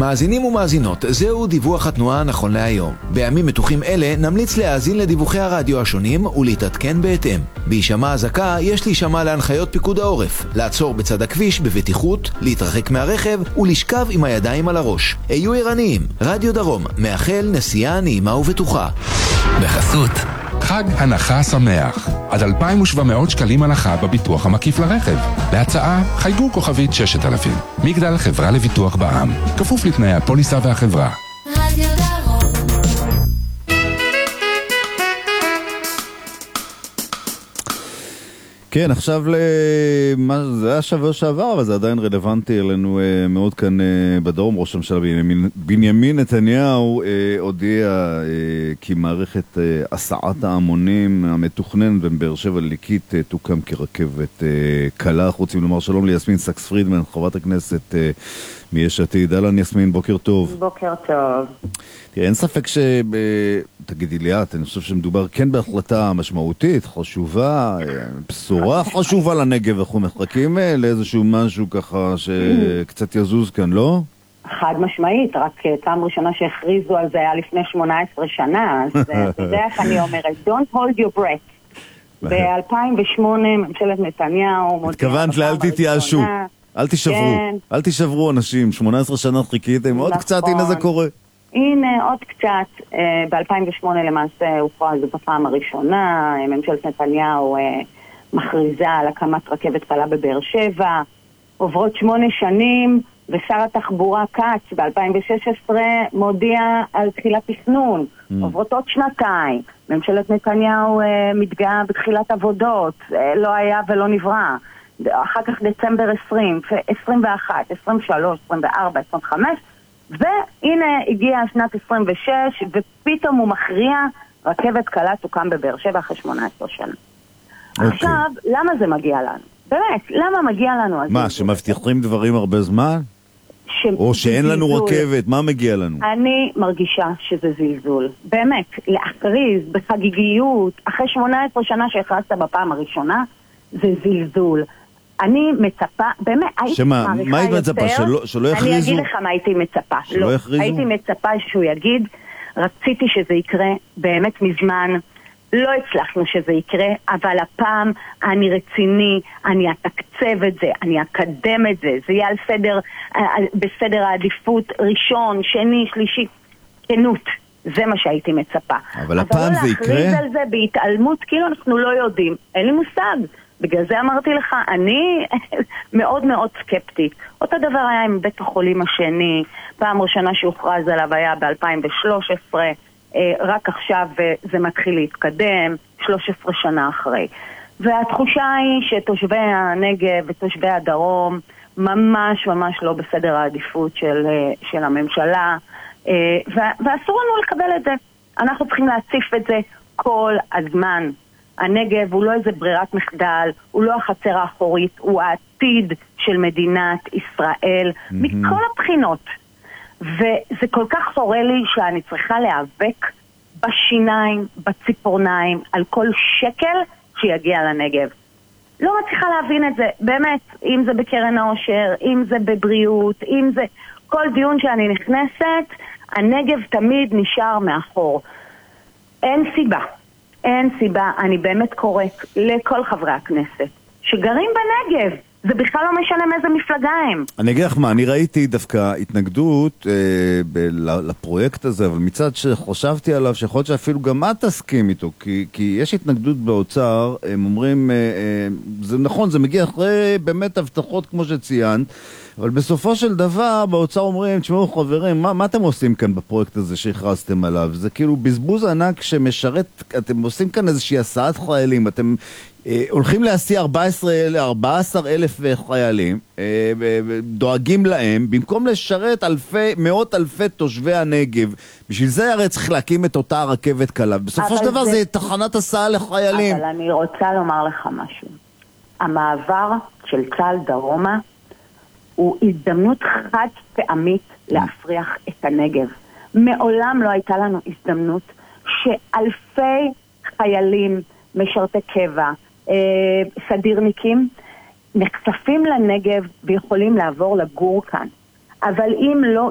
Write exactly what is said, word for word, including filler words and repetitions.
מאזינים ומאזינות, זהו דיווח התנועה נכון להיום. בימים מתוחים אלה נמליץ להאזין לדיווחי הרדיו השונים ולהתעדכן בהתאם. בהישמע אזעקה יש להישמע להנחיות פיקוד העורף, לעצור בצד הכביש בבטיחות, להתרחק מהרכב ולשכב עם הידיים על הראש. היו ערניים, רדיו דרום מאחל נסיעה נעימה ובטוחה. בחסות חג הנחה שמח, עד אלפיים ושבע מאות שקלים הנחה בביטוח המקיף לרכב. להצעה חייגו כוכבית ששת אלפים. מגדל חברה לביטוח בע"מ, כפוף לתנאי הפוליסה והחברה. רדיו דרום. כן, עכשיו למה זה היה שבוע שעבר, אבל זה עדיין רלוונטי אלינו מאוד כאן בדרום. ראש הממשלה בנימין, בנימין נתניהו הודיע כי מערכת הסעת ההמונים המתוכננת בבאר שבע ליקית תוקם כרכבת קלה. אנחנו רוצים לומר שלום ליסמין סקס פרידמן, חברת הכנסת מיש עתיד. אהלן יסמין, בוקר טוב. בוקר טוב. תראה, אין ספק ש... תגידי ליאת, אני חושב שמדובר כן בהחלטה משמעותית, חשובה, בשורה חשובה לנגב. אנחנו מחכים לאיזשהו משהו ככה שקצת יזוז כאן, לא? חד משמעית, רק פעם ראשונה שהכריזו על זה היה לפני שמונה עשרה שנה, אז אתה יודע איך אני אומרת, don't hold your breath. ב-אלפיים ושמונה ממשלת נתניהו... התכוונת לאל תתייאשו, אל תשברו, אל תשברו אנשים, שמונה עשרה שנה חיכיתם, עוד קצת, הנה זה קורה. הנה עוד קצת, ב-אלפיים ושמונה למעשה הוכרז בפעם הראשונה, ממשלת נתניהו מכריזה על הקמת רכבת קלה בבאר שבע, עוברות שמונה שנים, ושר התחבורה כץ ב-אלפיים ושש עשרה מודיע על תחילת תכנון, mm. עוברות עוד שנתיים, ממשלת נתניהו מתגאה בתחילת עבודות, לא היה ולא נברא, אחר כך דצמבר עשרים, עשרים ואחת, עשרים ושלוש, עשרים וארבע, עשרים וחמש, והנה הגיעה שנת עשרים ושש, ופתאום הוא מכריע, רכבת קלה תוקם בבאר שבע אחרי שמונה עשרה שנה. Okay. עכשיו, למה זה מגיע לנו? באמת, למה מגיע לנו? מה, שמבטיחים דברים הרבה זמן? ש... או שאין לנו זלזול. רכבת, מה מגיע לנו? אני מרגישה שזה זלזול. באמת, להכריז בחגיגיות, אחרי שמונה עשרה שנה שהכרזת בפעם הראשונה, זה זלזול. אני מצפה, באמת, הייתי מעריכה יותר. מה היית מצפה? שלא, שלא יכריזו? אני אגיד לך מה הייתי מצפה. שלא לא, יכריזו? הייתי מצפה שהוא יגיד, רציתי שזה יקרה באמת מזמן, לא הצלחנו שזה יקרה, אבל הפעם אני רציני, אני אתקצב את זה, אני אקדם את זה, זה יהיה על סדר, בסדר העדיפות ראשון, שני, שלישי, כנות. זה מה שהייתי מצפה. אבל הפעם זה יקרה? אבל לא להכריז על זה בהתעלמות, כאילו אנחנו לא יודעים. אין לי מושג. בגלל זה אמרתי לך, אני מאוד מאוד סקפטית. אותו דבר היה עם בית החולים השני, פעם ראשונה שהוכרז עליו היה ב-אלפיים ושלוש עשרה, רק עכשיו זה מתחיל להתקדם, שלוש עשרה שנה אחרי. והתחושה היא שתושבי הנגב ותושבי הדרום ממש ממש לא בסדר העדיפות של, של הממשלה, ואסור לנו לקבל את זה. אנחנו צריכים להציף את זה כל הזמן. הנגב הוא לא איזה ברירת מחדל, הוא לא החצר האחורית, הוא העתיד של מדינת ישראל, mm-hmm. מכל הבחינות. וזה כל כך חורה לי שאני צריכה להיאבק בשיניים, בציפורניים, על כל שקל שיגיע לנגב. לא מצליחה להבין את זה, באמת, אם זה בקרן העושר, אם זה בבריאות, אם זה... כל דיון שאני נכנסת, הנגב תמיד נשאר מאחור. אין סיבה. אין סיבה, אני באמת קוראת לכל חברי הכנסת שגרים בנגב, זה בכלל לא משנה מאיזה מפלגה הם. אני אגיד לך מה, אני ראיתי דווקא התנגדות אה, ב- לפרויקט הזה, אבל מצד שחושבתי עליו, שיכול להיות שאפילו גם את תסכים איתו, כי, כי יש התנגדות באוצר, הם אומרים, אה, אה, זה נכון, זה מגיע אחרי באמת הבטחות כמו שציינת, אבל בסופו של דבר באוצר אומרים, תשמעו חברים, מה, מה אתם עושים כאן בפרויקט הזה שהכרזתם עליו? זה כאילו בזבוז ענק שמשרת, אתם עושים כאן איזושהי הסעת חיילים, אתם אה, הולכים להסיע ארבעה עשר אלף חיילים, אה, דואגים להם, במקום לשרת אלפי, מאות אלפי תושבי הנגב. בשביל זה הרי צריך להקים את אותה רכבת קלה. בסופו של דבר זה, זה תחנת הסעה לחיילים. אבל אני רוצה לומר לך משהו. המעבר של צה"ל דרומה, הוא הזדמנות חד פעמית להפריח את הנגב. מעולם לא הייתה לנו הזדמנות שאלפי חיילים, משרתי קבע, אה, סדירניקים, נחשפים לנגב ויכולים לעבור לגור כאן. אבל אם לא